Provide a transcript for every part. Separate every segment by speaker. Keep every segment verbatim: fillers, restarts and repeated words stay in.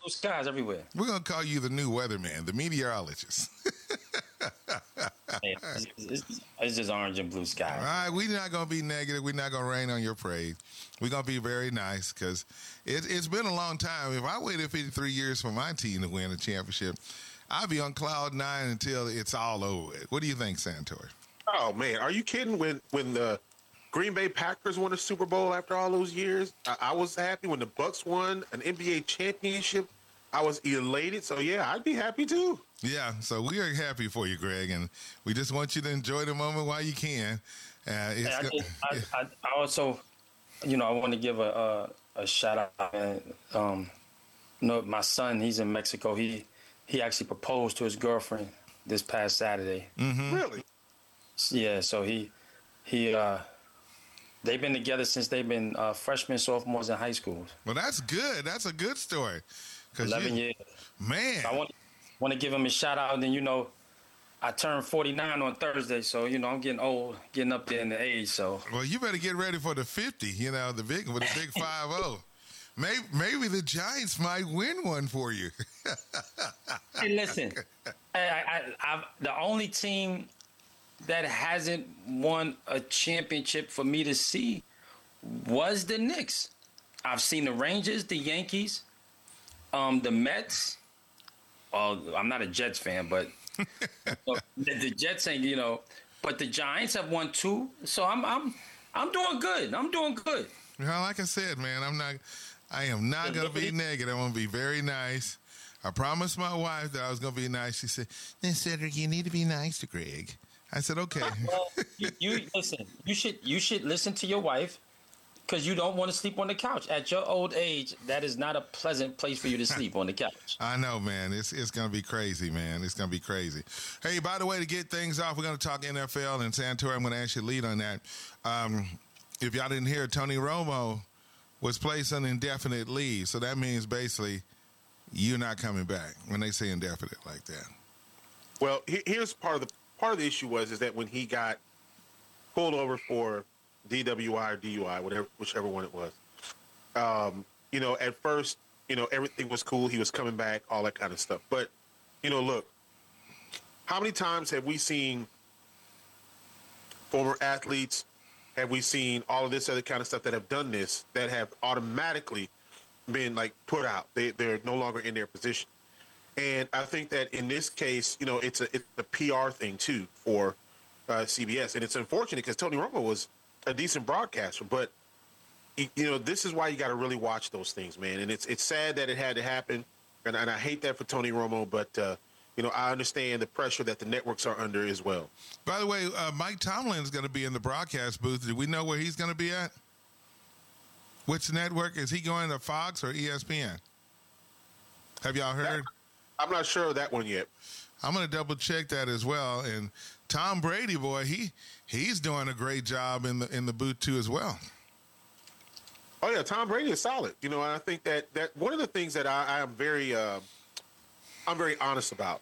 Speaker 1: blue skies everywhere.
Speaker 2: We're gonna call you the new weatherman, the meteorologist.
Speaker 1: Hey, it's, it's, it's just orange and blue
Speaker 2: All
Speaker 1: skies.
Speaker 2: right, we're not gonna be negative. We're not gonna rain on your parade. We're gonna be very nice because it, it's been a long time. If I waited fifty-three years for my team to win a championship, I'd be on cloud nine until it's all over with. What do you think, Santori?
Speaker 3: Oh man, are you kidding? When when the Green Bay Packers won a Super Bowl after all those years, I, I was happy. When the Bucks won an N B A championship, I was elated. So yeah, I'd be happy too.
Speaker 2: Yeah, so we are happy for you, Greg, and we just want you to enjoy the moment while you can. Uh, it's
Speaker 1: I,
Speaker 2: go-
Speaker 1: just, I, I, I also, you know, I want to give a a, a shout out. Man. Um, you know, my son, he's in Mexico. He he actually proposed to his girlfriend this past Saturday.
Speaker 2: Mhm.
Speaker 3: Really?
Speaker 1: Yeah, so he he uh, they've been together since they've been uh, freshmen, sophomores in high school.
Speaker 2: Well, that's good. That's a good story. 'Cause
Speaker 1: Eleven
Speaker 2: you-
Speaker 1: years.
Speaker 2: Man.
Speaker 1: So I want want to give him a shout out. And then you know, I turned forty-nine on Thursday, so you know I'm getting old, getting up there in the age. So
Speaker 2: Well, you better get ready for the fifty, you know, the big with the big five oh. Maybe, maybe the Giants might win one for you.
Speaker 1: hey, listen, I, I, I, the only team that hasn't won a championship for me to see was the Knicks. I've seen the Rangers, the Yankees, um, the Mets. Well, I'm not a Jets fan, but you know, the, the Jets ain't, you know. But the Giants have won two, so I'm, I'm, I'm doing good. I'm doing good.
Speaker 2: Well, like I said, man, I'm not. I am not going to be negative. I'm going to be very nice. I promised my wife that I was going to be nice. She said, "Then Cedric, you need to be nice to Greg." I said, "Okay."
Speaker 1: Well, you, you listen. You should you should listen to your wife because you don't want to sleep on the couch at your old age. That is not a pleasant place for you to sleep on the couch.
Speaker 2: I know, man. It's it's going to be crazy, man. It's going to be crazy. Hey, by the way, to get things off, we're going to talk N F L and Santori. I'm going to ask you to lead on that. Um, if y'all didn't hear, Tony Romo was placed on indefinite leave, so that means basically you're not coming back when they say indefinite like that.
Speaker 3: Well, he- here's part of the part of the issue was is that when he got pulled over for D W I or D U I, whatever, whichever one it was, um, you know, at first, you know, everything was cool. He was coming back, all that kind of stuff. But, you know, look, how many times have we seen former athletes, have we seen all of this other kind of stuff that have done this, that have automatically been like put out? They, they're no longer in their position. And I think that in this case, you know, it's a, it's a P R thing too for uh, C B S. And it's unfortunate because Tony Romo was a decent broadcaster, but you know, this is why you got to really watch those things, man. And it's, it's sad that it had to happen. And, and I hate that for Tony Romo, but uh, you know, I understand the pressure that the networks are under as well.
Speaker 2: By the way, uh, Mike Tomlin is going to be in the broadcast booth. Do we know where he's going to be at? Which network? Is he going to Fox or E S P N? Have y'all heard?
Speaker 3: I'm not sure of that one yet.
Speaker 2: I'm going to double check that as well. And Tom Brady, boy, he he's doing a great job in the in the booth too as well.
Speaker 3: Oh yeah, Tom Brady is solid. You know, and I think that that one of the things that I, I am very uh, I'm very honest about.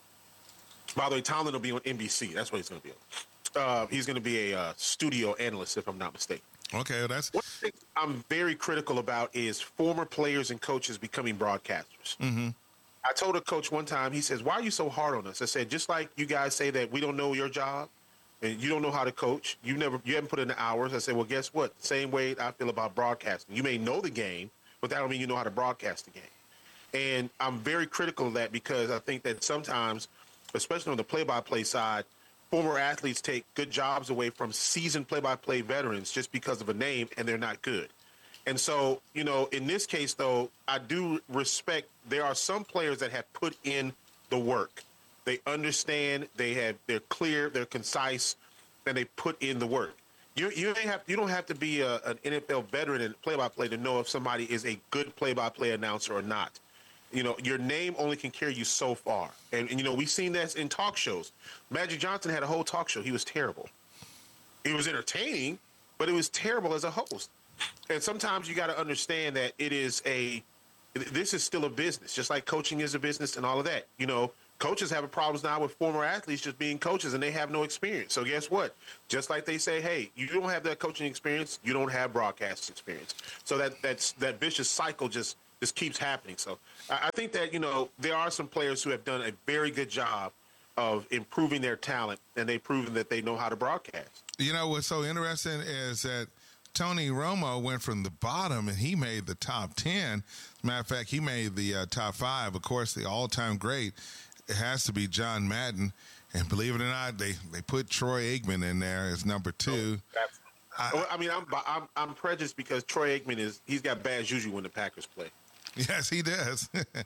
Speaker 3: By the way, Tomlin will be on N B C. That's what he's going to be on. Uh, he's going to be a uh, studio analyst, if I'm not mistaken.
Speaker 2: Okay, well, that's
Speaker 3: One thing I'm very critical about is former players and coaches becoming broadcasters.
Speaker 2: mm-hmm.
Speaker 3: I told a coach one time, he says, "Why are you so hard on us?" I said, "Just like you guys say that we don't know your job and you don't know how to coach, you never, you haven't put in the hours." I said, "Well, guess what? Same way I feel about broadcasting. You may know the game, but that don't mean you know how to broadcast the game." And I'm very critical of that because I think that sometimes, especially on the play-by-play side, former athletes take good jobs away from seasoned play-by-play veterans just because of a name, and they're not good. And so, you know, in this case, though, I do respect there are some players that have put in the work. They understand, they have, they're clear, they're concise, and they put in the work. You you ain't have you don't have to be a, an N F L veteran and play-by-play to know if somebody is a good play-by-play announcer or not. You know, your name only can carry you so far. And, and you know, we've seen that in talk shows. Magic Johnson had a whole talk show. He was terrible. He was entertaining, but it was terrible as a host. And sometimes you got to understand that it is a, this is still a business, just like coaching is a business and all of that. You know, coaches have problems now with former athletes just being coaches and they have no experience. So guess what? Just like they say, hey, you don't have that coaching experience, you don't have broadcast experience. So that that's that vicious cycle just just keeps happening. So I, I think that, you know, there are some players who have done a very good job of improving their talent, and they've proven that they know how to broadcast.
Speaker 2: You know, what's so interesting is that Tony Romo went from the bottom and he made the top ten. As a matter of fact, he made the uh, top five. Of course, the all-time great, it has to be John Madden. And believe it or not, they, they put Troy Aikman in there as number two.
Speaker 3: Oh, I, I mean, I'm, I'm I'm prejudiced because Troy Aikman is he's got bad juju when the Packers play.
Speaker 2: Yes, he does.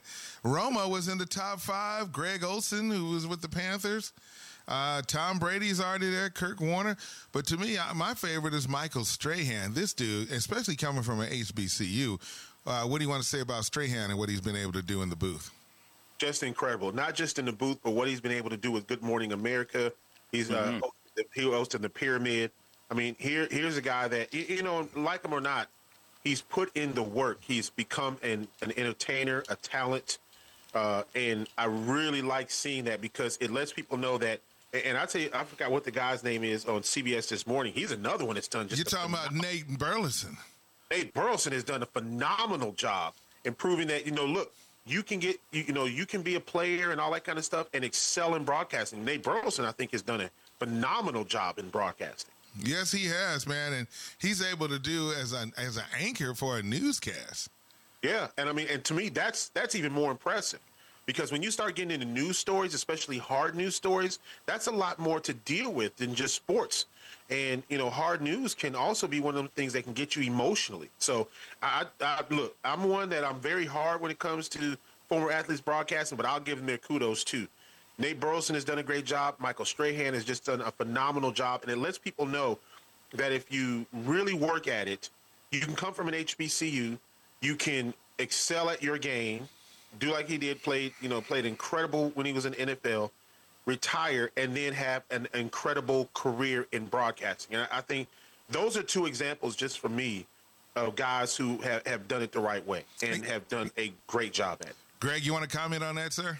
Speaker 2: Romo was in the top five. Greg Olson, who was with the Panthers. Uh, Tom Brady's already there. Kirk Warner. But to me, I, my favorite is Michael Strahan. This dude, especially coming from an H B C U. Uh, what do you want to say about Strahan and what he's been able to do in the booth?
Speaker 3: Just incredible. Not just in the booth, but what he's been able to do with Good Morning America. He's mm-hmm. uh, he hosted the Pyramid. I mean, here here's a guy that, you know, like him or not, he's put in the work. He's become an, an entertainer, a talent, uh, and I really like seeing that because it lets people know that. And I tell you, I forgot what the guy's name is on C B S this morning. He's another one that's done just.
Speaker 2: You're talking about Nate Burleson.
Speaker 3: Nate Burleson has done a phenomenal job in proving that, you know, look, you can get, you, you know, you can be a player and all that kind of stuff and excel in broadcasting. Nate Burleson, I think, has done a phenomenal job in broadcasting.
Speaker 2: Yes, he has, man, and he's able to do as an as an anchor for a newscast.
Speaker 3: Yeah, and I mean, and to me, that's that's even more impressive because when you start getting into news stories, especially hard news stories, that's a lot more to deal with than just sports. And you know, hard news can also be one of the things that can get you emotionally. So, I, I look, I'm one that I'm very hard when it comes to former athletes broadcasting, but I'll give them their kudos too. Nate Burleson has done a great job. Michael Strahan has just done a phenomenal job. And it lets people know that if you really work at it, you can come from an H B C U, you can excel at your game, do like he did, played, you know, played incredible when he was in the N F L, retire, and then have an incredible career in broadcasting. And I think those are two examples just for me of guys who have, have done it the right way and have done a great job at it.
Speaker 2: Greg, you want to comment on that, sir?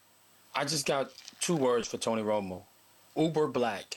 Speaker 1: I just got two words for Tony Romo. Uber black.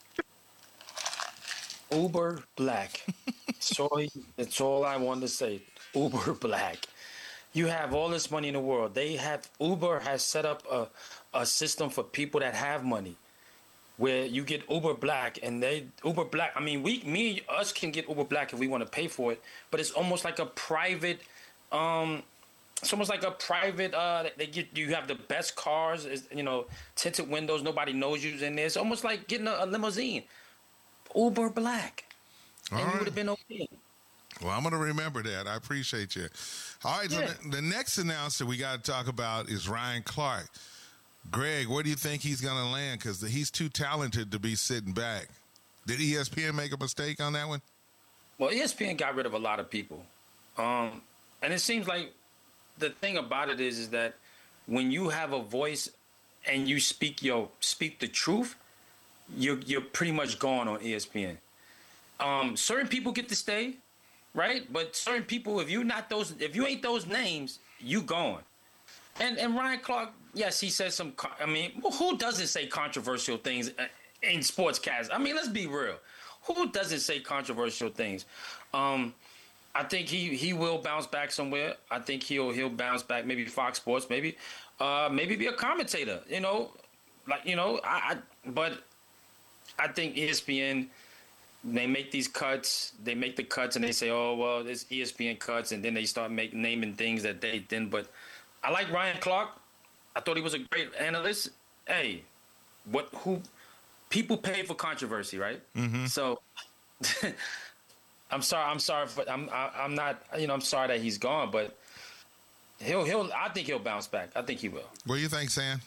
Speaker 1: Uber black. Sorry, that's all I wanted to say. Uber black. You have all this money in the world. They have Uber has set up a, a system for people that have money where you get Uber black and they Uber black. I mean, we me us can get Uber black if we want to pay for it, but it's almost like a private um It's almost like a private. Uh, they get you have the best cars, is you know, tinted windows. Nobody knows you's in there. It's almost like getting a, a limousine. Uber black,
Speaker 2: All
Speaker 1: and
Speaker 2: right.
Speaker 1: you would have been okay.
Speaker 2: Well, I'm going to remember that. I appreciate you. All right,
Speaker 1: Yeah.
Speaker 2: so the, the next announcer we got to talk about is Ryan Clark. Greg, where do you think he's going to land? Because he's too talented to be sitting back. Did E S P N make a mistake on that one?
Speaker 1: Well, E S P N got rid of a lot of people, um, and it seems like the thing about it is, is that when you have a voice and you speak your speak the truth, you're you're pretty much gone on E S P N. Um, certain people get to stay, right? But certain people, if you not those, if you ain't those names, you gone. And and Ryan Clark, yes, he says some. I mean, who doesn't say controversial things in sportscast? I mean, let's be real. Who doesn't say controversial things? Um, I think he, he will bounce back somewhere. I think he'll he'll bounce back. Maybe Fox Sports. Maybe, uh, maybe be a commentator. You know, like you know. I, I but I think E S P N. They make these cuts. They make the cuts, and they say, "Oh well, there's E S P N cuts," and then they start making naming things that they didn't. But I like Ryan Clark. I thought he was a great analyst. Hey, what who people pay for controversy, right? Mm-hmm. So. I'm sorry. I'm sorry, but I'm I, I'm not. You know, I'm sorry that he's gone, but he'll he'll. I think he'll bounce back. I think he will.
Speaker 2: What do you think, Sam?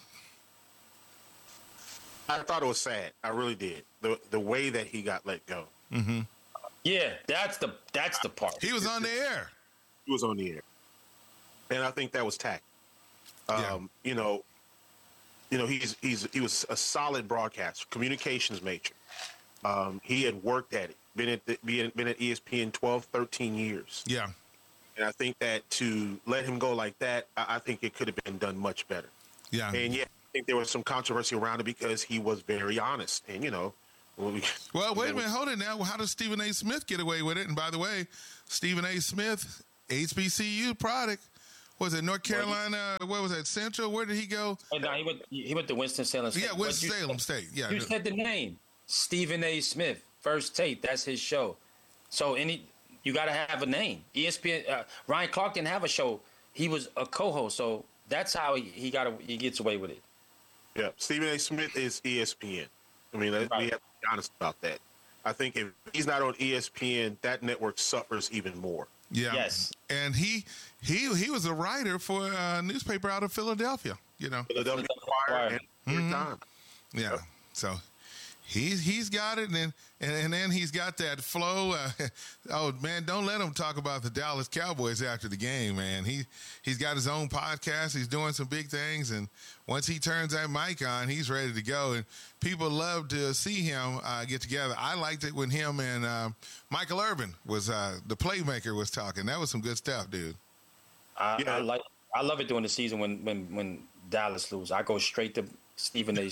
Speaker 3: I thought it was sad. I really did. The the way that he got let go.
Speaker 2: Mm-hmm.
Speaker 1: Yeah, that's the that's the part.
Speaker 2: He was on the air.
Speaker 3: He was on the air, and I think that was tact. Um,
Speaker 2: Yeah.
Speaker 3: You know, you know he's he's he was a solid broadcaster, communications major. Um, he had worked at it. Been at the, been, been at E S P N twelve, thirteen years.
Speaker 2: Yeah.
Speaker 3: And I think that to let him go like that, I, I think it could have been done much better.
Speaker 2: Yeah.
Speaker 3: And yeah, I think there was some controversy around it because he was very honest. And, you know. Well, we,
Speaker 2: Well, wait a minute. Hold it now. How does Stephen A. Smith get away with it? And by the way, Stephen A. Smith, H B C U product, was it North Carolina? What was that? Central? Where did he go?
Speaker 1: Oh, no, he went. He went to Winston-Salem State.
Speaker 2: Yeah, Winston-Salem State. Yeah,
Speaker 1: you said the name, Stephen A. Smith. First Take. That's his show. So any, you got to have a name. E S P N. Uh, Ryan Clark didn't have a show. He was a co-host. So that's how he, he got. A, he gets away with it.
Speaker 3: Yeah, Stephen A. Smith is E S P N. I mean, right. we have to be honest about that. I think if he's not on E S P N, that network suffers even more.
Speaker 2: Yeah.
Speaker 1: Yes.
Speaker 2: And he he he was a writer for a newspaper out of Philadelphia. You know.
Speaker 3: Philadelphia Inquirer and
Speaker 2: mm-hmm.
Speaker 3: Time.
Speaker 2: Yeah. Yep. So he's he's got it, and then and, and then he's got that flow. Uh, oh man, don't let him talk about the Dallas Cowboys after the game, man. He he's got his own podcast. He's doing some big things, and once he turns that mic on, he's ready to go. And people love to see him uh, get together. I liked it when him and uh, Michael Irvin was uh, the playmaker was talking. That was some good stuff, dude.
Speaker 1: I,
Speaker 3: yeah.
Speaker 1: I like. I love it during the season when when when Dallas lose. I go straight to Stephen A.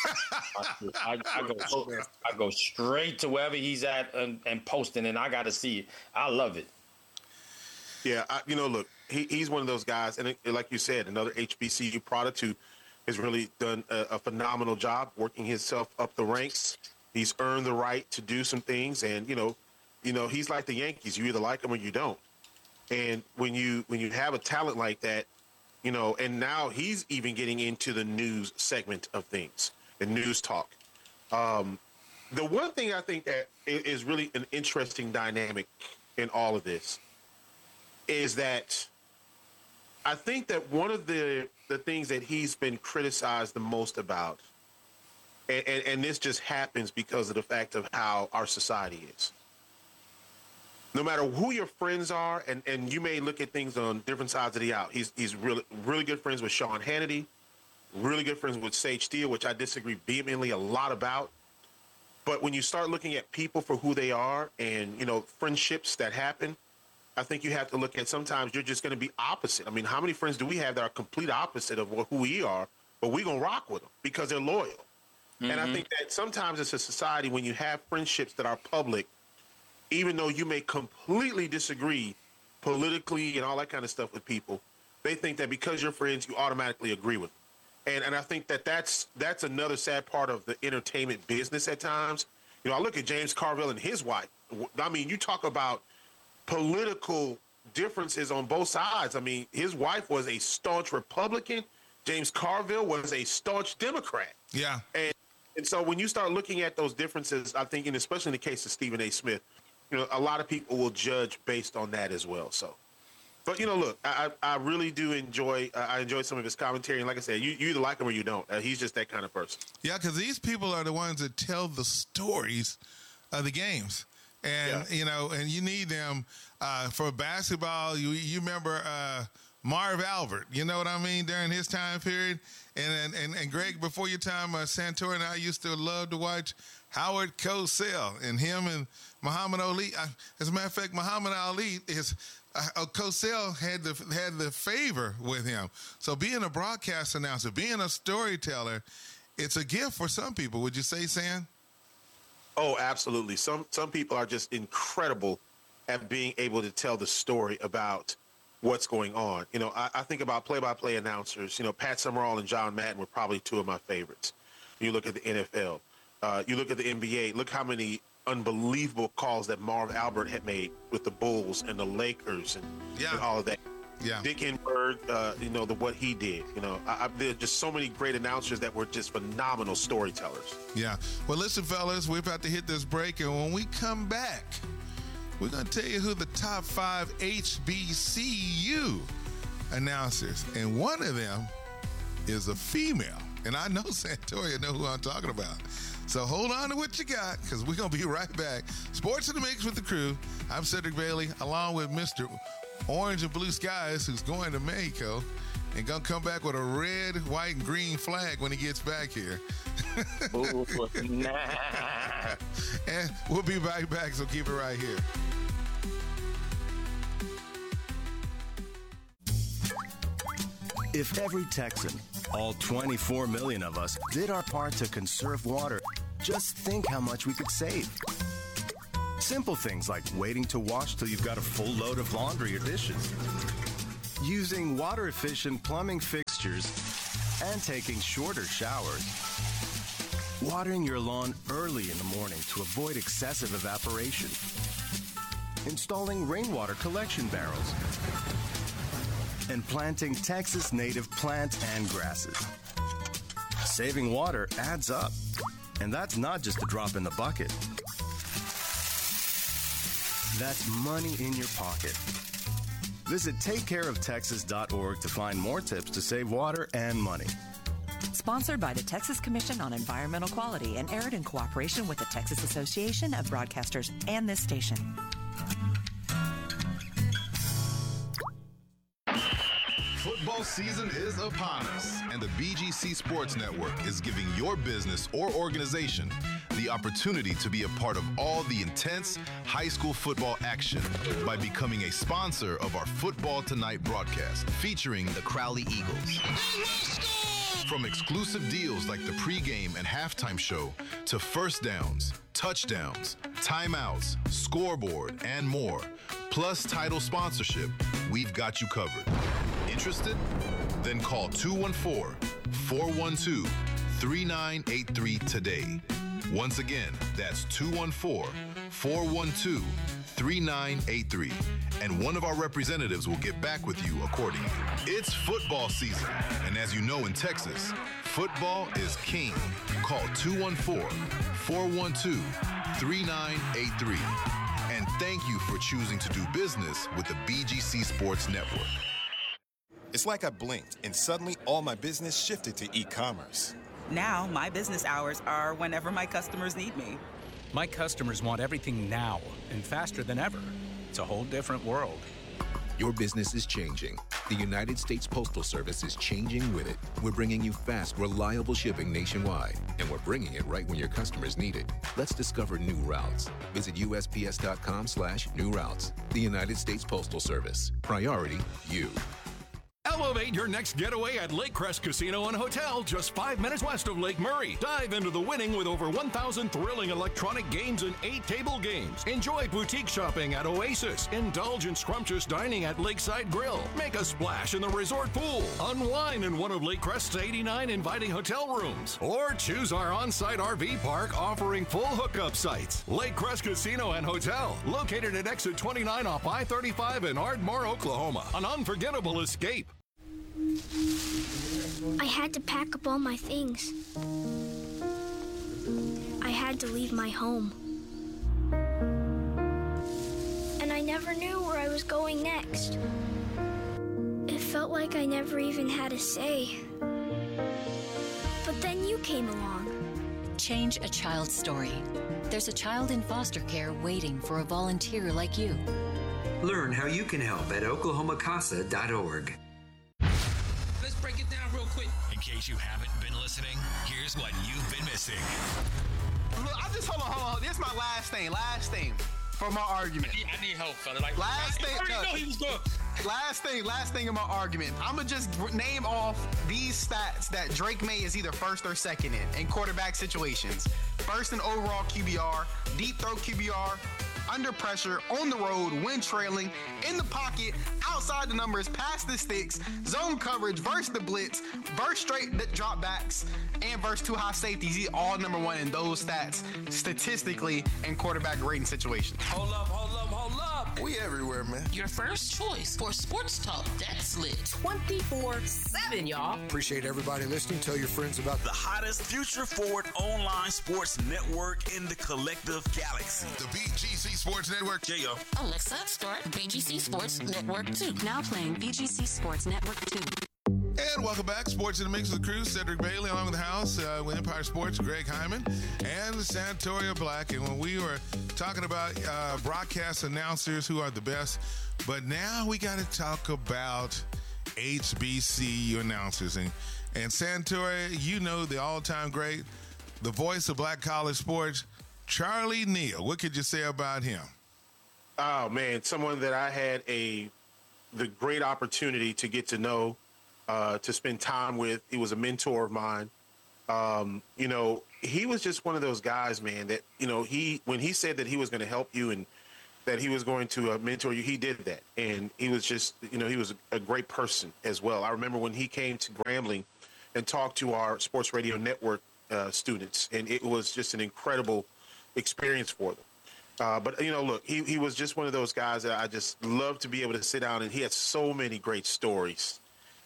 Speaker 1: I, I go I go straight to wherever he's at and, and posting, and I got to see it. I love it.
Speaker 3: Yeah, I, you know, look, he, he's one of those guys, and it, like you said, another H B C U product who has really done a, a phenomenal job working himself up the ranks. He's earned the right to do some things, and you know, you know, he's like the Yankees. You either like him or you don't. And when you when you have a talent like that, you know, and now he's even getting into the news segment of things, the news talk. Um, the one thing I think that is really an interesting dynamic in all of this is that I think that one of the, the things that he's been criticized the most about, and, and, and this just happens because of the fact of how our society is. No matter who your friends are, and, and you may look at things on different sides of the aisle. He's he's really really good friends with Sean Hannity, really good friends with Sage Steele, which I disagree vehemently a lot about. But when you start looking at people for who they are, and you know friendships that happen, I think you have to look at sometimes you're just going to be opposite. I mean, how many friends do we have that are complete opposite of who we are, but we're going to rock with them because they're loyal? Mm-hmm. And I think that sometimes it's a society when you have friendships that are public, even though you may completely disagree politically and all that kind of stuff with people, they think that because you're friends, you automatically agree with them. And and I think that that's, that's another sad part of the entertainment business at times. You know, I look at James Carville and his wife. I mean, you talk about political differences on both sides. I mean, his wife was a staunch Republican. James Carville was a staunch Democrat.
Speaker 2: Yeah.
Speaker 3: And and so when you start looking at those differences, I think, and especially in the case of Stephen A. Smith, you know, a lot of people will judge based on that as well. So, but you know, look, I I really do enjoy I enjoy some of his commentary, and like I said, you, you either like him or you don't. Uh, he's just that kind of person.
Speaker 2: Yeah, because these people are the ones that tell the stories of the games. And, yeah. you know, and you need them uh, for basketball. You you remember uh, Marv Albert, you know what I mean, during his time period. And and, and Greg, before your time, uh, Santor and I used to love to watch Howard Cosell and him and Muhammad Ali. Uh, as a matter of fact, Muhammad Ali is uh, Cosell had the had the favor with him. So being a broadcast announcer, being a storyteller, it's a gift for some people. Would you say, San?
Speaker 3: Oh, absolutely. Some some people are just incredible at being able to tell the story about what's going on. You know, I, I think about play-by-play announcers. You know, Pat Summerall and John Madden were probably two of my favorites. You look at the N F L. Uh, you look at the N B A. Look how many unbelievable calls that Marv Albert had made with the Bulls and the Lakers and,
Speaker 2: yeah.
Speaker 3: and all of that.
Speaker 2: Yeah.
Speaker 3: Dick Enberg, uh, you know, the what he did. You know, I, I, there's just so many great announcers that were just phenomenal storytellers.
Speaker 2: Yeah. Well, listen, fellas, we're about to hit this break, and when we come back, we're going to tell you who the top five H B C U announcers, and one of them is a female. And I know Santoria know who I'm talking about. So hold on to what you got, because we're going to be right back. Sports in the Mix with the crew. I'm Cedric Bailey, along with Mister Orange and Blue Skies, who's going to Mexico and going to come back with a red, white, and green flag when he gets back here.
Speaker 1: Ooh, nah.
Speaker 2: And we'll be right back, so keep it right here.
Speaker 4: If every Texan, all twenty-four million of us, did our part to conserve water, just think how much we could save. Simple things like waiting to wash till you've got a full load of laundry or dishes. using water-efficient plumbing fixtures, and taking shorter showers. Watering your lawn early in the morning to avoid excessive evaporation. Installing rainwater collection barrels. And planting Texas native plants and grasses. Saving water adds up. And that's not just a drop in the bucket. That's money in your pocket. Visit take care of texas dot org to find more tips to save water and money.
Speaker 5: Sponsored by the Texas Commission on Environmental Quality and aired in cooperation with the Texas Association of Broadcasters and this station.
Speaker 6: Football season is upon us, and the B G C Sports Network is giving your business or organization the opportunity to be a part of all the intense high school football action by becoming a sponsor of our Football Tonight broadcast featuring the Crowley Eagles. From exclusive deals like the pregame and halftime show to first downs, touchdowns, timeouts, scoreboard, and more, plus title sponsorship, we've got you covered. Interested? Then call two one four, four one two, three nine eight three today. Once again, that's two one four, four one two, three nine eight three. And one of our representatives will get back with you accordingly. It's football season, and as you know in Texas, football is king. Call two one four, four one two, three nine eight three. And thank you for choosing to do business with the B G C Sports Network.
Speaker 7: It's like I blinked and suddenly all my business shifted to e-commerce.
Speaker 8: Now, my business hours are whenever my customers need me.
Speaker 9: My customers want everything now and faster than ever. It's a whole different world.
Speaker 10: Your business is changing. The United States Postal Service is changing with it. We're bringing you fast, reliable shipping nationwide, and we're bringing it right when your customers need it. Let's discover new routes. Visit U S P S dot com slash new routes. The United States Postal Service. Priority you.
Speaker 11: Elevate your next getaway at Lake Crest Casino and Hotel, just five minutes west of Lake Murray. Dive into the winning with over one thousand thrilling electronic games and eight table games. Enjoy boutique shopping at Oasis. Indulge in scrumptious dining at Lakeside Grill. Make a splash in the resort pool. Unwind in one of Lake Crest's eighty-nine inviting hotel rooms. Or choose our on-site R V park offering full hookup sites. Lake Crest Casino and Hotel, located at exit twenty-nine off I thirty-five in Ardmore, Oklahoma. An unforgettable escape.
Speaker 12: I had to pack up all my things. I had to leave my home. And I never knew where I was going next. It felt like I never even had a say. But then you came along.
Speaker 13: Change a child's story. There's a child in foster care waiting for a volunteer like you.
Speaker 14: Learn how you can help at oklahoma casa dot org.
Speaker 1: Let's break it down real quick.
Speaker 15: In case you haven't been listening, here's what you've been missing.
Speaker 16: Look, I just, hold on, hold on. This is my last thing, last thing for my argument.
Speaker 1: I need, I need help, fella. Like,
Speaker 16: last
Speaker 1: I,
Speaker 16: thing.
Speaker 1: I already know he was going.
Speaker 16: Last thing, last thing in my argument. I'm going to just name off these stats that Drake May is either first or second in, in quarterback situations. First in overall Q B R, deep throw Q B R, under pressure, on the road, when trailing, in the pocket, outside the numbers, past the sticks, zone coverage, versus the blitz, versus straight dropbacks, and versus two high safeties. He's all number one in those stats statistically in quarterback rating situations.
Speaker 17: Hold up, hold up, hold up.
Speaker 7: We everywhere, man.
Speaker 17: Your first choice for sports talk that's lit. twenty-four seven, y'all.
Speaker 18: Appreciate everybody listening. Tell your friends about
Speaker 19: the hottest future forward online sports network in the collective galaxy.
Speaker 6: The B G C Sports Network.
Speaker 19: J-O.
Speaker 17: Alexa, start B G C Sports Network two.
Speaker 13: Now playing B G C Sports Network two.
Speaker 2: And welcome back. Sports in the Mix with the crew. Cedric Bailey along with the house uh, with Empire Sports, Greg Hyman, and Santoria Black. And when we were talking about uh, broadcast announcers who are the best, but now we got to talk about H B C U announcers. And, and Santoria, you know the all-time great, the voice of black college sports, Charlie Neal. What could you say about him?
Speaker 3: Oh, man, someone that I had a the great opportunity to get to know, uh, to spend time with. He was a mentor of mine. Um, you know, he was just one of those guys, man, that, you know, he when he said that he was going to help you and that he was going to uh, mentor you, he did that. And he was just, you know, he was a, a great person as well. I remember when he came to Grambling and talked to our sports radio network uh, students, and it was just an incredible experience for them. Uh, but, you know, look, he, he was just one of those guys that I just love to be able to sit down, and he had so many great stories.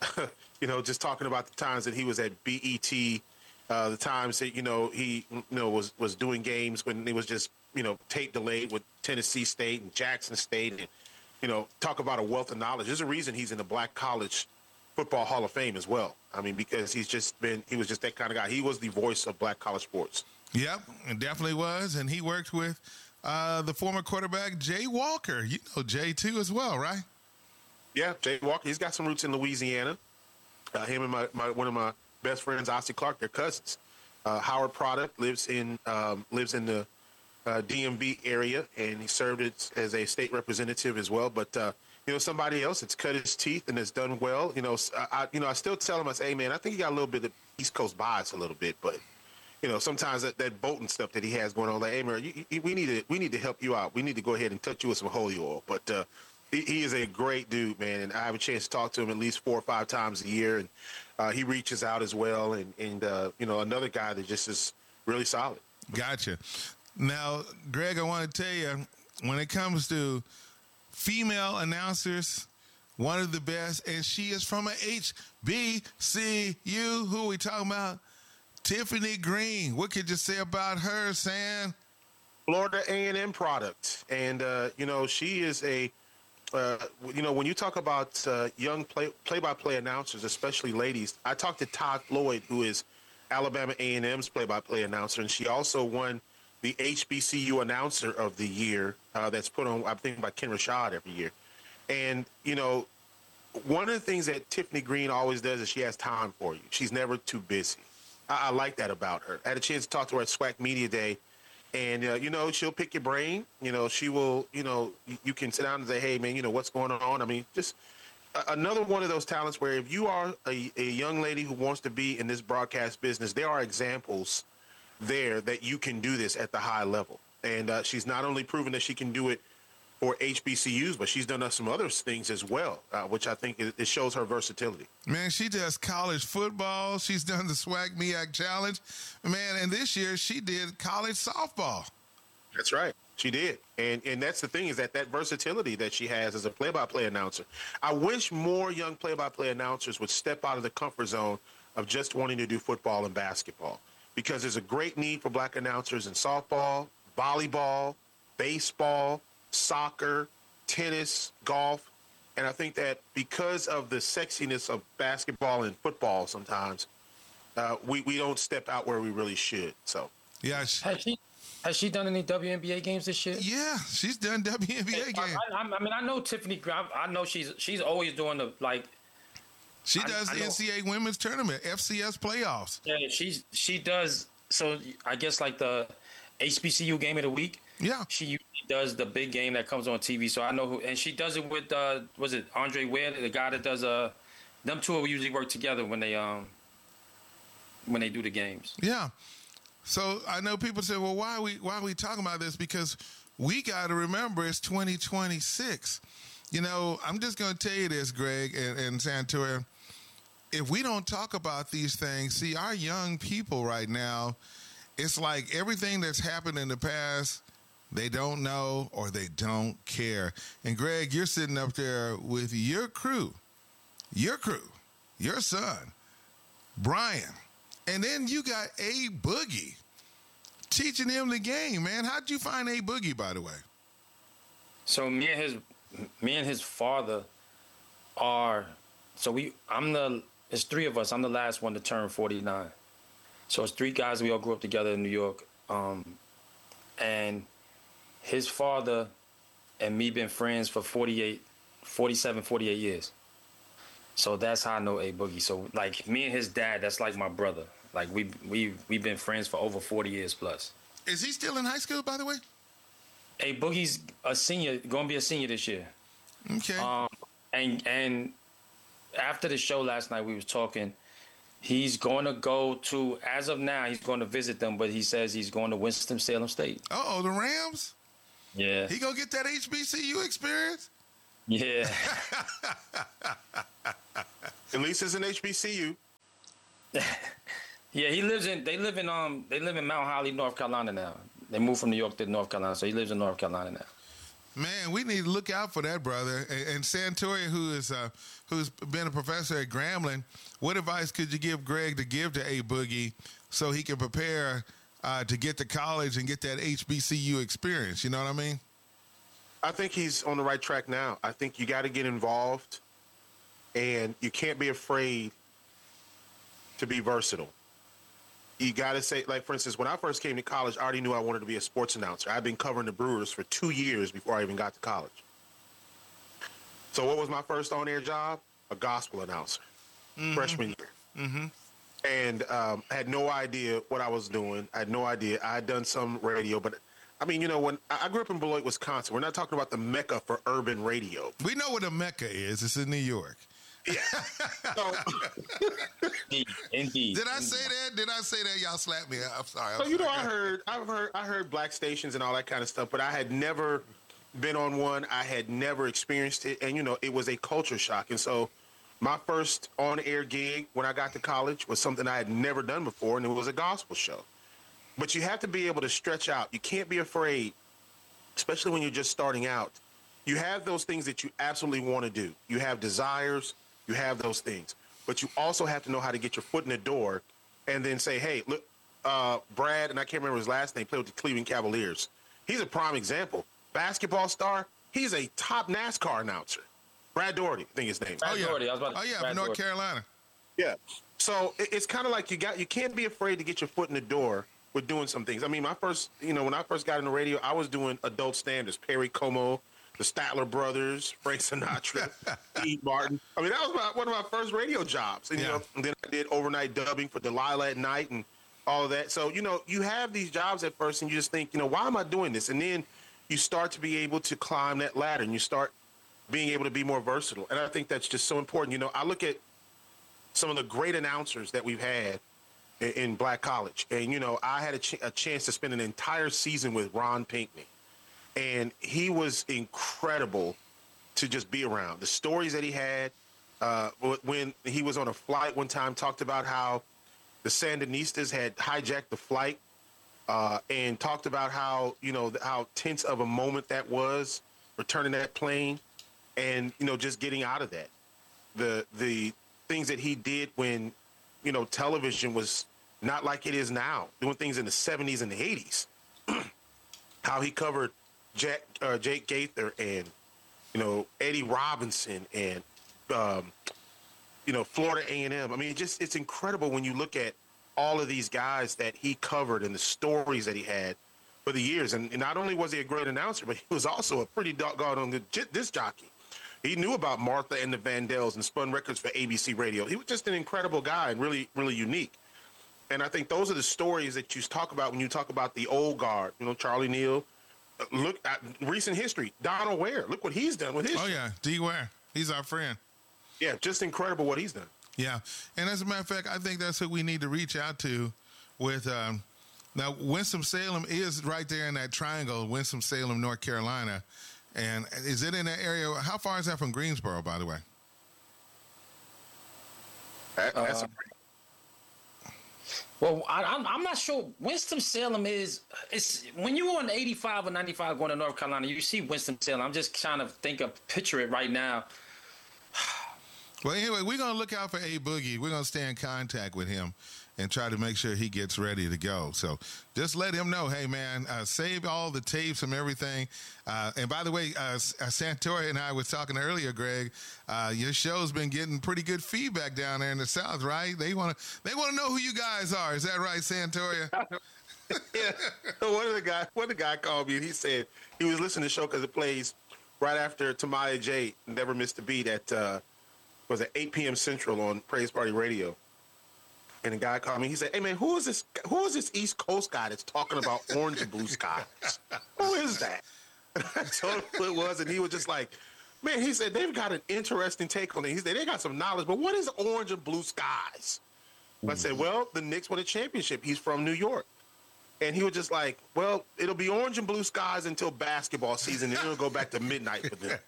Speaker 3: You know, just talking about the times that he was at B E T, uh, the times that, you know, he, you know, was, was doing games when it was just, you know, tape delayed with Tennessee State and Jackson State. And, you know, talk about a wealth of knowledge. There's a reason he's in the Black College Football Hall of Fame as well. I mean, because he's just been, he was just that kind of guy. He was the voice of Black college sports.
Speaker 2: Yep, it definitely was. And he worked with uh, the former quarterback, Jay Walker. You know Jay, too, as well, right?
Speaker 3: Yeah, Jay Walker. He's got some roots in Louisiana. Uh, him and my, my one of my best friends, Ossie Clark, they're cousins. Uh, Howard Product lives in um, lives in the uh, D M V area, and he served as, as a state representative as well. But uh, you know, somebody else that's cut his teeth and has done well. You know, I you know I still tell him, I say, hey man, I think he got a little bit of East Coast bias a little bit, but you know, sometimes that, that Bolton stuff that he has going on, like, hey man, you, you, we need to we need to help you out. We need to go ahead and touch you with some holy oil. But uh, he, he is a great dude, man, and I have a chance to talk to him at least four or five times a year, and uh, he reaches out as well. And and uh, you know, another guy that just is really solid.
Speaker 2: Gotcha. Now, Greg, I want to tell you, when it comes to female announcers, one of the best, and she is from a H B C U. Who are we talking about? Tiffany Green. What could you say about her, Sam?
Speaker 3: Florida A and M product. And, uh, you know, she is a, uh, you know, when you talk about uh, young play, play-by-play announcers, especially ladies, I talked to Todd Floyd, who is Alabama A and M's play-by-play announcer, and she also won the H B C U Announcer of the Year uh, that's put on, I think, by Ken Rashad every year. And, you know, one of the things that Tiffany Green always does is she has time for you. She's never too busy. I, I like that about her. I had a chance to talk to her at SWAC Media Day, and, uh, you know, she'll pick your brain. You know, she will, you know, you, you can sit down and say, hey, man, you know, what's going on? I mean, just a, another one of those talents where if you are a, a young lady who wants to be in this broadcast business, there are examples there that you can do this at the high level. And uh, she's not only proven that she can do it for H B C Us, but she's done uh, some other things as well, uh, which I think it, it shows her versatility.
Speaker 2: Man, she does college football. She's done the SWAC M E A C Challenge. Man, and this year she did college softball.
Speaker 3: That's right. She did. And and that's the thing, is that that versatility that she has as a play-by-play announcer. I wish more young play-by-play announcers would step out of the comfort zone of just wanting to do football and basketball, because there's a great need for black announcers in softball, volleyball, baseball, soccer, tennis, golf. And I think that because of the sexiness of basketball and football sometimes, uh, we, we don't step out where we really should. So,
Speaker 2: yeah.
Speaker 1: Has she, has she done any W N B A games this year?
Speaker 2: Yeah, she's done W N B A games.
Speaker 1: I, I, I mean, I know Tiffany, I, I know she's she's always doing the, like,
Speaker 2: She does I, the I N C double A women's tournament, F C S playoffs.
Speaker 1: Yeah, she's she does. So I guess like the H B C U game of the week.
Speaker 2: Yeah,
Speaker 1: she usually does the big game that comes on T V. So I know who, and she does it with uh, was it Andre Ware, the guy that does uh, them two usually work together when they um when they do the games.
Speaker 2: Yeah. So I know people say, well, why are we why are we talking about this? Because we got to remember it's twenty twenty-six. You know, I'm just going to tell you this, Greg and, and Santora. If we don't talk about these things, see, our young people right now, it's like everything that's happened in the past, they don't know or they don't care. And, Greg, you're sitting up there with your crew, your crew, your son, Brian, and then you got A Boogie teaching him the game, man. How'd you find A Boogie, by the way?
Speaker 1: So me and his me and his father are, so we, I'm the, it's three of us. I'm the last one to turn forty-nine. So it's three guys. We all grew up together in New York. Um, and his father and me been friends for forty-eight, forty-seven, forty-eight years. So that's how I know A Boogie. So like me and his dad, that's like my brother. Like we we we've been friends for over forty years plus.
Speaker 2: Is he still in high school, by the way?
Speaker 1: A Boogie's a senior, gonna be a senior this year.
Speaker 2: Okay.
Speaker 1: Um, and and after the show last night, we was talking. He's going to go to, as of now, he's going to visit them, but he says he's going to Winston-Salem State.
Speaker 2: Uh-oh, the Rams?
Speaker 1: Yeah.
Speaker 2: He gonna get that H B C U experience?
Speaker 1: Yeah.
Speaker 3: At least it's an H B C U.
Speaker 1: Yeah, he lives in. They live in. Um, they live in Mount Holly, North Carolina now. They moved from New York to North Carolina, so he lives in North Carolina now.
Speaker 2: Man, we need to look out for that, brother. And, and Santori, who is uh, who's been a professor at Grambling, what advice could you give Greg to give to A Boogie so he can prepare uh, to get to college and get that H B C U experience? You know what I mean?
Speaker 3: I think he's on the right track now. I think you got to get involved, and you can't be afraid to be versatile. You got to say, like, for instance, when I first came to college, I already knew I wanted to be a sports announcer. I'd been covering the Brewers for two years before I even got to college. So what was my first on-air job? A gospel announcer, mm-hmm. freshman year.
Speaker 2: Mm-hmm.
Speaker 3: And um, I had no idea what I was doing. I had no idea. I had done some radio, but, I mean, you know, when I grew up in Beloit, Wisconsin, we're not talking about the mecca for urban radio.
Speaker 2: We know what a mecca is. It's in New York.
Speaker 3: Yeah. So,
Speaker 1: Indeed.
Speaker 2: Did I say that? Did I say that? Y'all slapped me. I'm sorry. I'm
Speaker 3: so you
Speaker 2: sorry.
Speaker 3: know, I heard, I've heard, I heard black stations and all that kind of stuff, but I had never been on one. I had never experienced it, and you know, it was a culture shock. And so, my first on-air gig when I got to college was something I had never done before, and it was a gospel show. But you have to be able to stretch out. You can't be afraid, especially when you're just starting out. You have those things that you absolutely want to do. You have desires. You have those things, but you also have to know how to get your foot in the door and then say, hey, look, uh, Brad, and I can't remember his last name, played with the Cleveland Cavaliers. He's a prime example. Basketball star. He's a top NASCAR announcer. Brad Doherty, I think his name.
Speaker 1: Brad
Speaker 2: oh, yeah.
Speaker 1: Doherty. I was about to
Speaker 2: oh, yeah,
Speaker 1: Brad
Speaker 2: North
Speaker 1: Doherty.
Speaker 2: Carolina.
Speaker 3: Yeah. So it, it's kind of like you got, you can't be afraid to get your foot in the door with doing some things. I mean, my first, you know, when I first got in the radio, I was doing adult standards, Perry Como, the Statler Brothers, Frank Sinatra, Steve Martin. I mean, that was my, one of my first radio jobs. And,
Speaker 2: yeah.
Speaker 3: you know, and then I did overnight dubbing for Delilah at night and all of that. So, you know, you have these jobs at first and you just think, you know, why am I doing this? And then you start to be able to climb that ladder and you start being able to be more versatile. And I think that's just so important. You know, I look at some of the great announcers that we've had in, in Black College. And, you know, I had a, ch- a chance to spend an entire season with Ron Pinckney. And he was incredible to just be around. The stories that he had, uh, when he was on a flight one time, talked about how the Sandinistas had hijacked the flight uh, and talked about how, you know, how tense of a moment that was, returning that plane and, you know, just getting out of that. The, the things that he did when, you know, television was not like it is now, doing things in the seventies and the eighties. How he covered Jack, uh, Jake Gaither and, you know, Eddie Robinson and, um, you know, Florida A and M. I mean, it just it's incredible when you look at all of these guys that he covered and the stories that he had for the years. And, and not only was he a great announcer, but he was also a pretty doggone good disc jockey. He knew about Martha and the Vandells and spun records for A B C Radio. He was just an incredible guy and really, really unique. And I think those are the stories that you talk about when you talk about the old guard, you know, Charlie Neal. Look at recent history. Donald Ware. Look what he's done with his.
Speaker 2: Oh, yeah. D. Ware. He's our friend.
Speaker 3: Yeah, just incredible what he's done.
Speaker 2: Yeah. And as a matter of fact, I think that's who we need to reach out to with. Um, now, Winston-Salem is right there in that triangle, Winston-Salem, North Carolina. And is it in that area? How far is that from Greensboro, by the way?
Speaker 3: That, that's
Speaker 1: Uh,
Speaker 3: a
Speaker 1: Well, I, I'm, I'm not sure. Winston-Salem is, it's when you're on eighty-five or ninety-five going to North Carolina, you see Winston-Salem. I'm just trying to think of, picture it right now.
Speaker 2: Well, anyway, we're going to look out for A Boogie. We're going to stay in contact with him and try to make sure he gets ready to go. So just let him know, hey, man, uh, save all the tapes and everything. Uh, and by the way, uh, Santori and I was talking earlier, Greg, uh, your show's been getting pretty good feedback down there in the South, right? They want to they want to know who you guys are. Is that right, Santori?
Speaker 3: yeah. One of the guy, one of the guy called me and he said he was listening to the show because it plays right after Tamaya J. Never Missed a Beat at, uh, was at eight p.m. Central on Praise Party Radio. And the guy called me. He said, hey, man, who is this Who is this East Coast guy that's talking about orange and blue skies? Who is that? And I told him who it was, and he was just like, man, he said, they've got an interesting take on it. He said, they got some knowledge, but what is orange and blue skies? Mm-hmm. I said, well, the Knicks won a championship. He's from New York. And he was just like, well, it'll be orange and blue skies until basketball season, and it'll go back to midnight for them.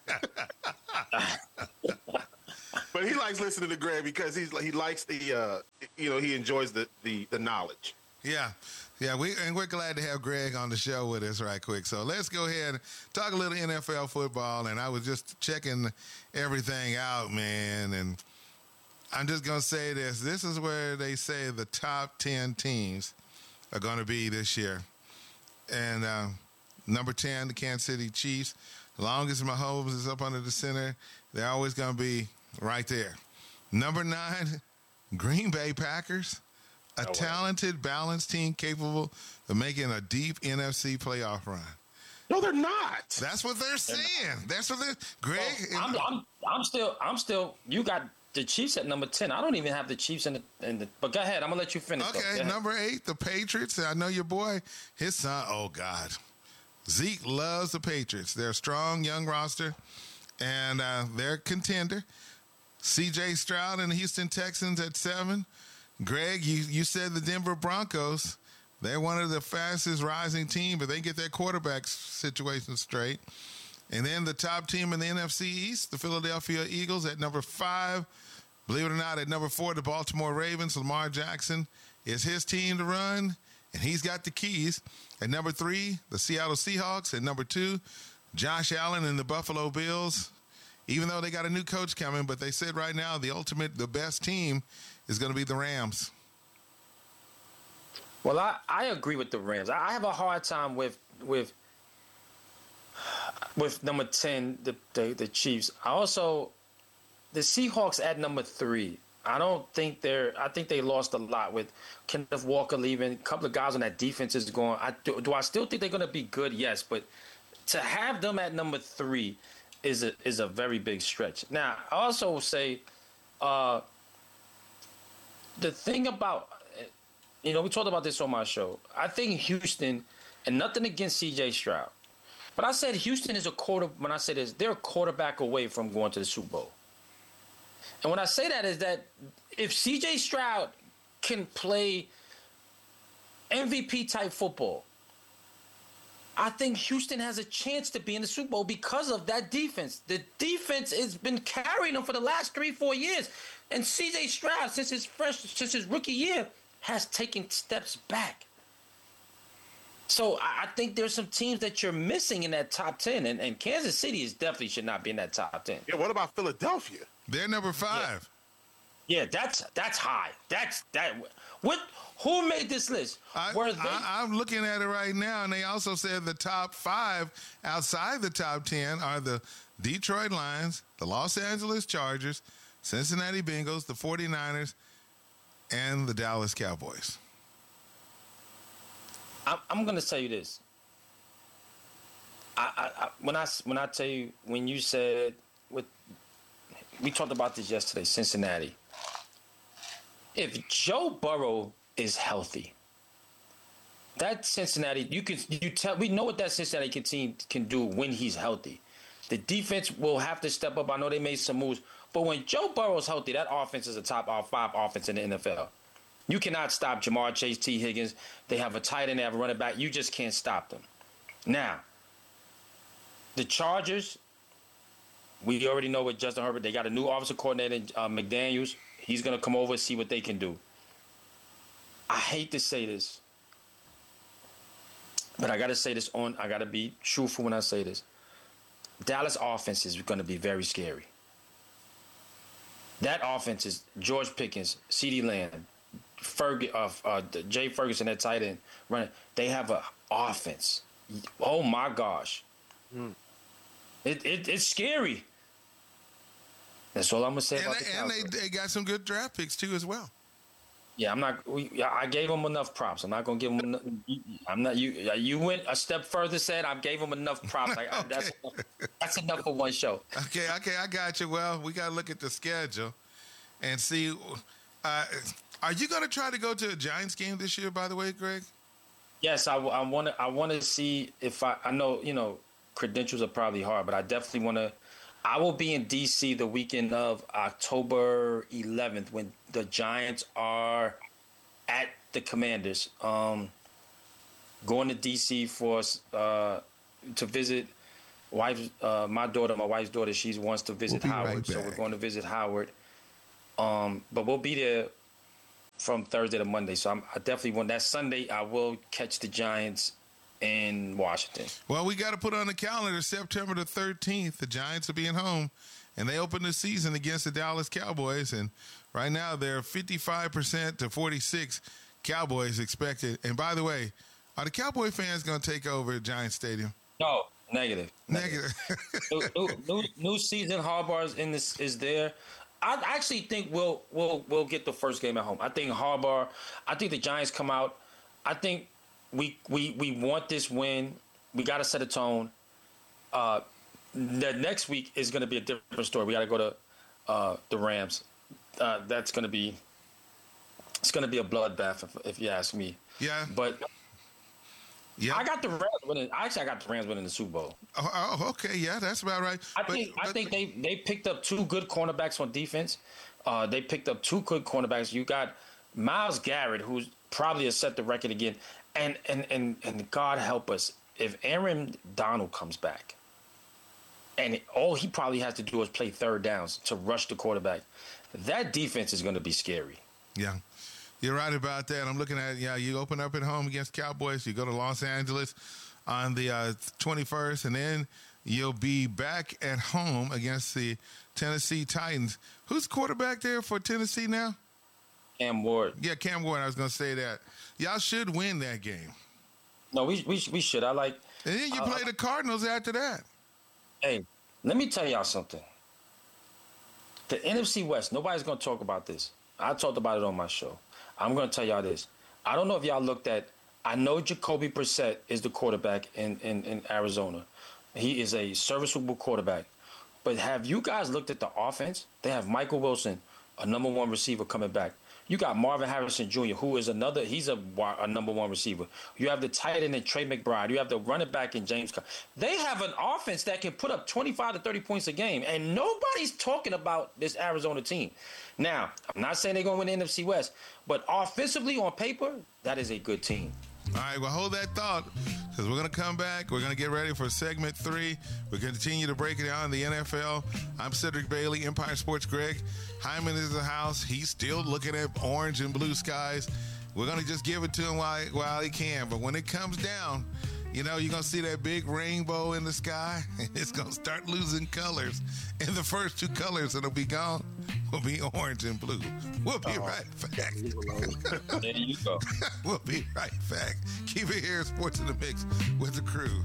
Speaker 3: But he likes listening to Greg because he's he likes the, uh, you know, he enjoys the, the, the knowledge.
Speaker 2: Yeah. Yeah, we and we're glad to have Greg on the show with us right quick. So let's go ahead and talk a little N F L football. And I was just checking everything out, man. And I'm just going to say this. This is where they say the top ten teams are going to be this year. And uh, number ten, the Kansas City Chiefs. As long as Mahomes is up under the center, they're always going to be right there. Number nine, Green Bay Packers. A
Speaker 3: No way.
Speaker 2: talented, balanced team capable of making a deep N F C playoff run.
Speaker 3: No, they're not.
Speaker 2: That's what they're saying. That's what they're. Greg,
Speaker 1: Well, I'm, I'm, I'm still, I'm still. You got the Chiefs at number ten. I don't even have the Chiefs in the. In the but go ahead. I'm gonna let you finish. though. Go
Speaker 2: okay,
Speaker 1: ahead.
Speaker 2: number eight, the Patriots. I know your boy, his son. Oh God, Zeke loves the Patriots. They're a strong young roster, and uh, they're a contender. C J Stroud and the Houston Texans at seven. Greg, you, you said the Denver Broncos. They're one of the fastest rising teams, but they get their quarterback situation straight. And then the top team in the N F C East, the Philadelphia Eagles at number five. Believe it or not, at number four, the Baltimore Ravens. Lamar Jackson is his team to run, and he's got the keys. At number three, the Seattle Seahawks. At number two, Josh Allen and the Buffalo Bills. Even though they got a new coach coming, but they said right now the ultimate, the best team is going to be the Rams.
Speaker 1: Well, I, I agree with the Rams. I have a hard time with with with number ten, the, the the Chiefs. I also the Seahawks at number three. I don't think they're. I think they lost a lot with Kenneth Walker leaving. A couple of guys on that defense is going. I do, do I still think they're going to be good? Yes, but to have them at number three is a is a very big stretch. Now, I also will say. Uh, The thing about, you know, we talked about this on my show. I think Houston, and nothing against C J Stroud, but I said Houston is a quarter. When I say this, they're a quarterback away from going to the Super Bowl. And when I say that is that if C J Stroud can play M V P type football, I think Houston has a chance to be in the Super Bowl because of that defense. The defense has been carrying them for the last three, four years. And C J Stroud, since his fresh, since his rookie year, has taken steps back. So I, I think there's some teams that you're missing in that top ten, and, and Kansas City is definitely should not be in that top ten.
Speaker 3: Yeah, what about Philadelphia?
Speaker 2: They're number five.
Speaker 1: Yeah, yeah that's that's high. That's that. What? Who made this list?
Speaker 2: I,
Speaker 1: Were they?
Speaker 2: I, I'm looking at it right now, and they also said the top five outside the top ten are the Detroit Lions, the Los Angeles Chargers, Cincinnati Bengals, the forty-niners, and the Dallas Cowboys.
Speaker 1: I'm, I'm going to tell you this. I, I, I when I when I tell you when you said with we talked about this yesterday, Cincinnati. If Joe Burrow is healthy, that Cincinnati you can you tell we know what that Cincinnati can team can do when he's healthy. The defense will have to step up. I know they made some moves, but when Joe Burrow's healthy, that offense is a top five offense in the N F L. You cannot stop Jamar Chase, T. Higgins. They have a tight end, they have a running back. You just can't stop them. Now, the Chargers, we already know with Justin Herbert. They got a new offensive coordinator, uh, McDaniels. He's going to come over and see what they can do. I hate to say this, but I got to say this on, I got to be truthful when I say this. Dallas offense is going to be very scary. That offense is George Pickens, CeeDee Lamb, Ferg, uh, uh, Jay Ferguson, that tight end running. They have an offense. Oh my gosh, mm. it, it it's scary. That's all I'm gonna say
Speaker 2: and
Speaker 1: about
Speaker 2: they,
Speaker 1: the
Speaker 2: And
Speaker 1: Cowboys.
Speaker 2: they, they got some good draft picks too as well.
Speaker 1: Yeah, I'm not. We, I gave them enough props. I'm not gonna give them. Enough, I'm not. You you went a step further. Said I gave them enough props. Like, okay. That's enough, that's enough for one show.
Speaker 2: Okay, okay, I got you. Well, we gotta look at the schedule and see. Uh, are you gonna try to go to a Giants game this year? By the way, Greg.
Speaker 1: Yes, I want to. I want to see if I. I know you know credentials are probably hard, but I definitely want to. I will be in D C the weekend of October eleventh when the Giants are at the Commanders. Um, going to D C for uh, to visit wife, uh, my daughter, my wife's daughter. She wants to visit
Speaker 2: We'll be
Speaker 1: Howard,
Speaker 2: right
Speaker 1: so
Speaker 2: back.
Speaker 1: we're going to visit Howard. Um, but we'll be there from Thursday to Monday. So I'm, I definitely want that Sunday. I will catch the Giants in Washington.
Speaker 2: Well, we got to put on the calendar September the thirteenth. The Giants will be at home, and they open the season against the Dallas Cowboys. And right now they're fifty-five percent to forty-six Cowboys expected. And by the way, are the Cowboy fans going to take over Giants Stadium?
Speaker 1: No, negative.
Speaker 2: Negative.
Speaker 1: new, new, new, new season. Harbaugh's in this is there. I actually think we'll we'll we'll get the first game at home. I think Harbaugh. I think the Giants come out. I think we we we want this win. We got to set a tone. Uh, the next week is going to be a different story. We got to go to uh, the Rams. Uh, that's going to be it's going to be a bloodbath if, if you ask me.
Speaker 2: Yeah.
Speaker 1: But
Speaker 2: yeah,
Speaker 1: I got the Rams winning. Actually, I got the Rams winning the Super Bowl.
Speaker 2: Oh, oh okay. Yeah, that's about right.
Speaker 1: I
Speaker 2: But-
Speaker 1: think I
Speaker 2: but-
Speaker 1: think they, they picked up two good cornerbacks on defense. Uh, they picked up two good cornerbacks. You got Myles Garrett, who's probably has set the record again. And and and and God help us if Aaron Donald comes back, and all he probably has to do is play third downs to rush the quarterback. That defense is going to be scary.
Speaker 2: Yeah, you're right about that. I'm looking at, yeah, you open up at home against Cowboys. You go to Los Angeles on the uh, twenty-first, and then you'll be back at home against the Tennessee Titans. Who's quarterback there for Tennessee now?
Speaker 1: Cam Ward.
Speaker 2: Yeah, Cam Ward. I was going to say that. Y'all should win that game.
Speaker 1: No, we we we should. I like.
Speaker 2: And then you
Speaker 1: uh,
Speaker 2: play the Cardinals after that.
Speaker 1: Hey, let me tell y'all something. The N F C West, nobody's going to talk about this. I talked about it on my show. I'm going to tell y'all this. I don't know if y'all looked at, I know Jacoby Brissett is the quarterback in, in, in Arizona. He is a serviceable quarterback. But have you guys looked at the offense? They have Michael Wilson, a number one receiver, coming back. You got Marvin Harrison Junior, who is another, he's a, a number one receiver. You have the tight end in Trey McBride. You have the running back in James Conner. They have an offense that can put up twenty-five to thirty points a game, and nobody's talking about this Arizona team. Now, I'm not saying they're going to win the N F C West, but offensively on paper, that is a good team.
Speaker 2: All right, well, hold that thought, because we're going to come back. We're going to get ready for segment three. We're going to continue to break it down in the N F L. I'm Cedric Bailey, Empire Sports Greg. Hyman is in the house. He's still looking at orange and blue skies. We're going to just give it to him while, while he can. But when it comes down, you know, you're going to see that big rainbow in the sky, and it's going to start losing colors. And the first two colors that'll be gone will be orange and blue. We'll be
Speaker 1: Uh-oh.
Speaker 2: right back.
Speaker 1: There you go.
Speaker 2: We'll be right back. Keep it here, Sports in the Mix with the crew.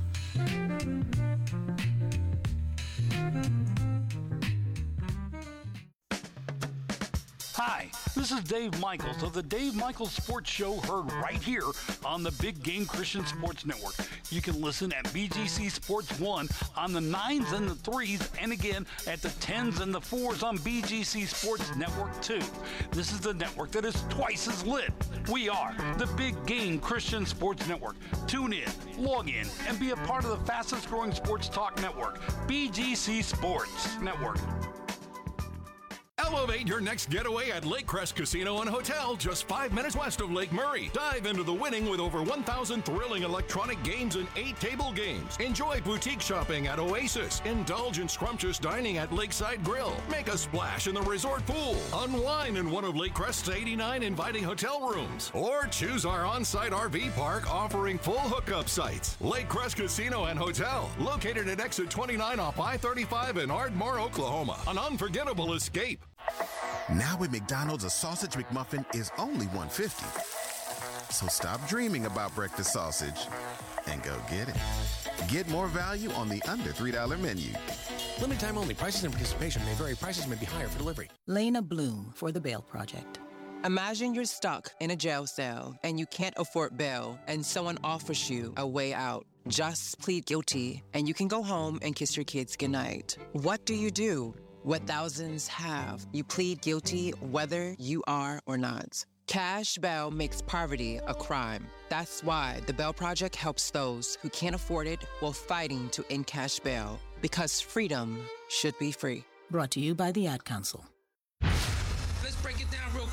Speaker 20: Hi, this is Dave Michaels of the Dave Michaels Sports Show, heard right here on the Big Game Christian Sports Network. You can listen at B G C Sports one on the nines and the threes, and again at the tens and the fours on B G C Sports Network two. This is the network that is twice as lit. We are the Big Game Christian Sports Network. Tune in, log in, and be a part of the fastest growing sports talk network, B G C Sports Network.
Speaker 11: Elevate your next getaway at Lake Crest Casino and Hotel, just five minutes west of Lake Murray. Dive into the winning with over one thousand thrilling electronic games and eight table games. Enjoy boutique shopping at Oasis. Indulge in scrumptious dining at Lakeside Grill. Make a splash in the resort pool. Unwind in one of Lake Crest's eighty-nine inviting hotel rooms. Or choose our on-site R V park offering full hookup sites. Lake Crest Casino and Hotel, located at exit twenty-nine off I thirty-five in Ardmore, Oklahoma. An unforgettable escape.
Speaker 21: Now at McDonald's, a sausage McMuffin is only one fifty. So stop dreaming about breakfast sausage and go get it. Get more value on the under three dollar menu.
Speaker 22: Limited time only. Prices and participation may vary. Prices may be higher for delivery.
Speaker 23: Lena Bloom for the Bail Project. Imagine you're stuck in a jail cell and you can't afford bail, and someone offers you a way out. Just plead guilty and you can go home and kiss your kids goodnight. What do you do? What thousands have. You plead guilty whether you are or not. Cash bail makes poverty a crime. That's why the Bail Project helps those who can't afford it while fighting to end cash bail. Because freedom should be free.
Speaker 24: Brought to you by the Ad Council.
Speaker 15: Let's break it down real quick. In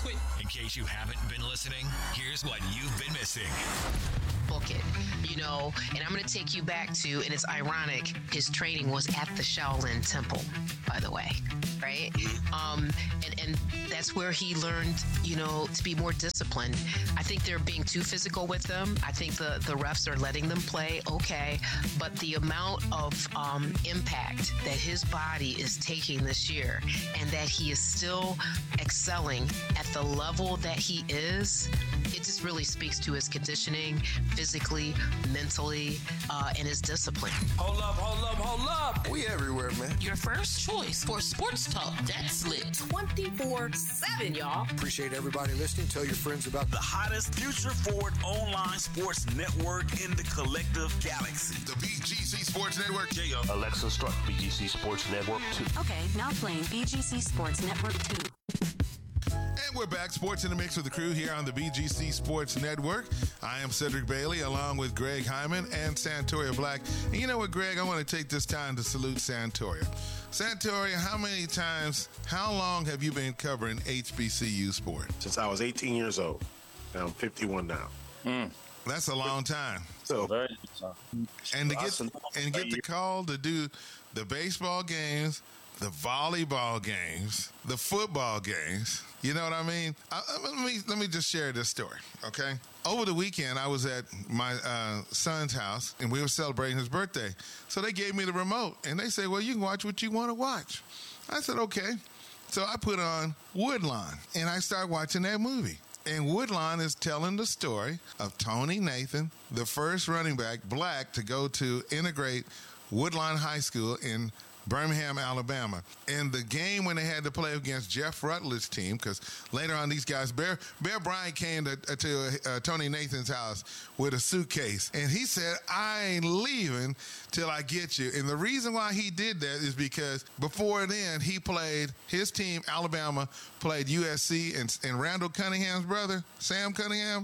Speaker 15: case you haven't been listening, here's what you've been missing.
Speaker 4: Book it, you know, and I'm going to take you back to, and it's ironic, his training was at the Shaolin Temple, by the way, right? Um, and, and that's where he learned, you know, to be more disciplined. I think they're being too physical with them. I think the, the refs are letting them play, okay, but the amount of um, impact that his body is taking this year and that he is still excelling at the level that he is, it just really speaks to his conditioning, physically, mentally, uh, and his discipline.
Speaker 19: Hold up, hold up, hold up. We everywhere, man.
Speaker 17: Your first choice for sports talk that's lit twenty-four seven, y'all.
Speaker 18: Appreciate everybody listening. Tell your friends about
Speaker 19: the hottest future forward online sports network in the collective galaxy.
Speaker 2: The B G C Sports Network.
Speaker 19: Yeah.
Speaker 5: Alexa, start B G C Sports Network two.
Speaker 8: Okay, now playing B G C Sports Network two.
Speaker 2: And we're back, Sports in the Mix with the crew here on the B G C Sports Network. I am Cedric Bailey, along with Greg Hyman and Santoria Black. And you know what, Greg? I want to take this time to salute Santoria. Santoria, how many times, how long have you been covering H B C U sport?
Speaker 3: Since I was eighteen years old. Now I'm fifty-one now.
Speaker 2: Mm. That's a long time.
Speaker 3: So,
Speaker 1: Very long.
Speaker 2: And to get and get the call to do the baseball games, the volleyball games, the football games. You know what I mean? I, let me let me just share this story, okay? Over the weekend, I was at my uh, son's house, and we were celebrating his birthday. So they gave me the remote, and they said, well, you can watch what you want to watch. I said, okay. So I put on Woodlawn, and I started watching that movie. And Woodlawn is telling the story of Tony Nathan, the first running back, black, to go to integrate Woodlawn High School in Birmingham, Alabama. And the game when they had to play against Jeff Rutledge's team, because later on these guys, Bear, Bear Bryant came to, to uh, Tony Nathan's house with a suitcase. And he said, I ain't leaving till I get you. And the reason why he did that is because before then, he played, his team, Alabama, played U S C, and, and Randall Cunningham's brother, Sam Cunningham,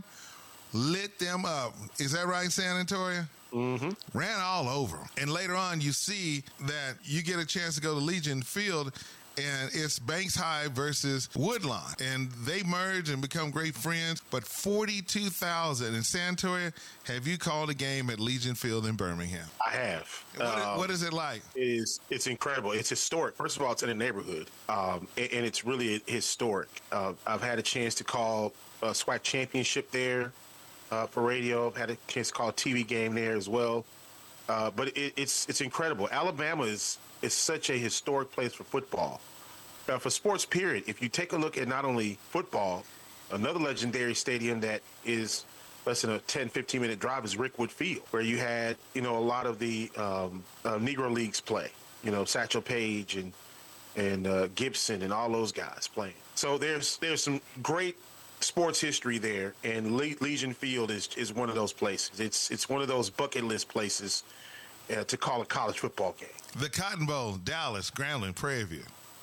Speaker 2: lit them up. Is that right, San Antonio?
Speaker 3: Mm-hmm.
Speaker 2: Ran all over. And later on, you see that you get a chance to go to Legion Field, and it's Banks High versus Woodlawn. And they merge and become great friends. But forty-two thousand. And Santoria, have you called a game at Legion Field in Birmingham?
Speaker 3: I have.
Speaker 2: What,
Speaker 3: um,
Speaker 2: what is it like?
Speaker 3: It is, it's incredible. It's historic. First of all, it's in a neighborhood, um, and, and it's really historic. Uh, I've had a chance to call a SWAC championship there. Uh, for radio, I've had a chance to call a T V game there as well. Uh, but it, it's it's incredible. Alabama is is such a historic place for football. Uh, for sports, period. If you take a look at not only football, another legendary stadium that is less than a ten, fifteen minute drive is Rickwood Field, where you had, you know, a lot of the um, uh, Negro Leagues play. You know, Satchel Paige and and uh, Gibson and all those guys playing. So there's there's some great sports history there, and Le- Legion Field is is one of those places. It's it's one of those bucket list places uh, to call a college football game.
Speaker 2: The Cotton Bowl, Dallas, Grambling, Prairie View.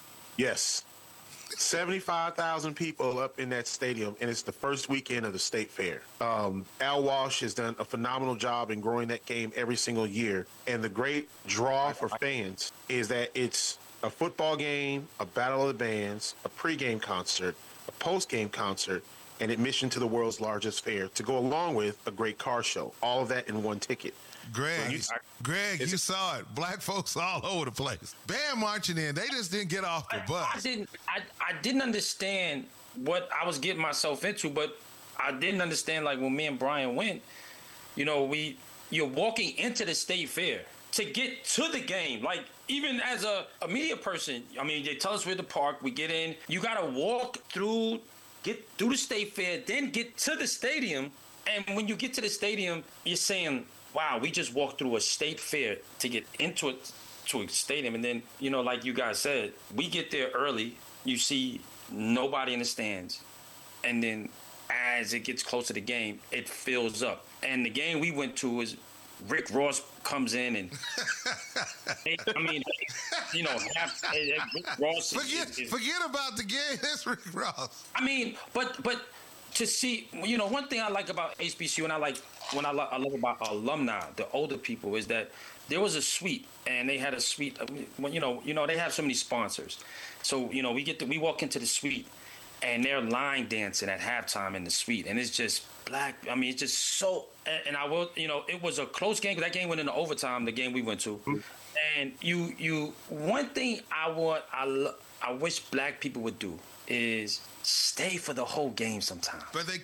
Speaker 3: Yes, seventy-five thousand people up in that stadium, and it's the first weekend of the state fair. Um, Al Walsh has done a phenomenal job in growing that game every single year, and the great draw for fans is that it's a football game, a battle of the bands, a pregame concert, a post-game concert, and admission to the world's largest fair to go along with a great car show. All of that in one ticket.
Speaker 2: Greg,
Speaker 3: So you-
Speaker 2: Greg, you saw it. Black folks all over the place. Band marching in. They just didn't get off the
Speaker 1: I
Speaker 2: bus.
Speaker 1: didn't. I, I didn't understand what I was getting myself into, but I didn't understand, like, when me and Brian went. You know, we you're walking into the state fair to get to the game. Like, even as a, a media person, I mean, they tell us we're at the park. We get in. You gotta walk through, get through the state fair, then get to the stadium. And when you get to the stadium, you're saying, wow, we just walked through a state fair to get into it, to a stadium. And then, you know, like you guys said, we get there early. You see nobody in the stands. And then as it gets closer to the game, it fills up. And the game we went to is Rick Ross comes in and, they, I mean, you know, half, Rick Ross is,
Speaker 2: Forget,
Speaker 1: is, is,
Speaker 2: forget about the game. That's Rick Ross.
Speaker 1: I mean, but but to see, you know, one thing I like about H B C U and I like when I, lo- I love about alumni, the older people, is that there was a suite, and they had a suite. When you know, you know, they have so many sponsors, so you know, we get to we walk into the suite, and they're line dancing at halftime in the suite, and it's just black. I mean, it's just so. And, and I will, you know, it was a close game. That game went into overtime. The game we went to, mm-hmm. and you, you. One thing I want, I, lo- I wish black people would do is stay for the whole game sometimes.
Speaker 2: But they